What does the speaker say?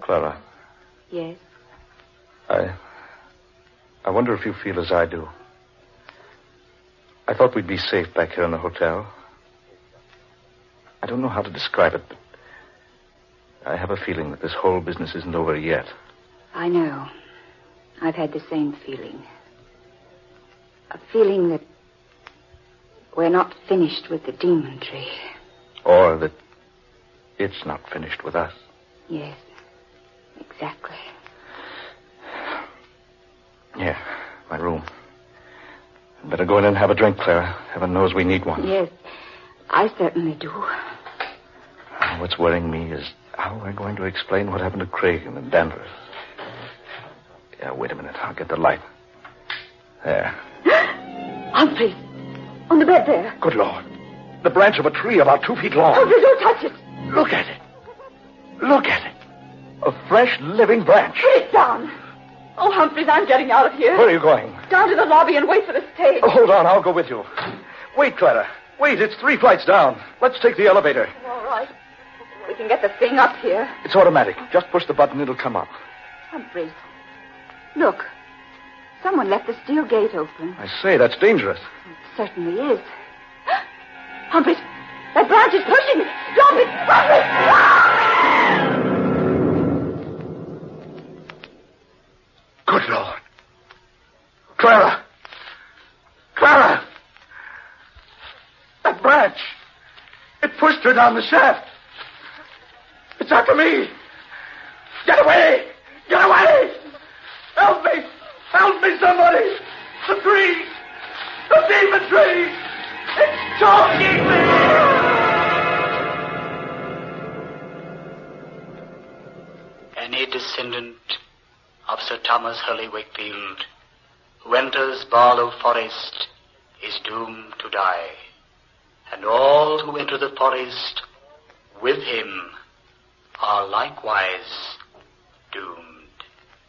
Clara. Yes? I wonder if you feel as I do. I thought we'd be safe back here in the hotel. I don't know how to describe it, but I have a feeling that this whole business isn't over yet. I know. I've had the same feeling. A feeling that we're not finished with the demon tree. Or that it's not finished with us. Yes, exactly. Yeah, my room. Better go in and have a drink, Clara. Heaven knows we need one. Yes, I certainly do. What's worrying me is how we're going to explain what happened to Craig and the Danvers. Yeah, wait a minute. I'll get the light. There. Humphreys, on the bed there. Good Lord. The branch of a tree about 2 feet long. Humphrey, don't touch it. Look at it. Look at it. A fresh, living branch. Put it down. Oh, Humphreys, I'm getting out of here. Where are you going? Down to the lobby and wait for the stage. Oh, hold on. I'll go with you. Wait, Clara. Wait, it's 3 flights down. Let's take the elevator. All right. We can get the thing up here. It's automatic. Just push the button, it'll come up. Humphreys, look. Someone left the steel gate open. I say, that's dangerous. It certainly is. Humphreys, that branch is pushing. Drop it. Humphreys! Good Lord. Clara! Clara! That branch. It pushed her down the shaft. It's after me. Get away! Get away! Help me! Help me, somebody! The tree! The demon tree! It's choking me! Any descendant of Sir Thomas Hurley Wakefield who enters Barlow Forest is doomed to die, and all who enter the forest with him are likewise doomed.